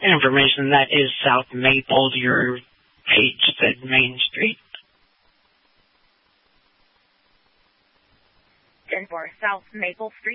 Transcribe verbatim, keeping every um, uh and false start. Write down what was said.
information. That is South Maple. Your page said Main Street. ten four South Maple Street.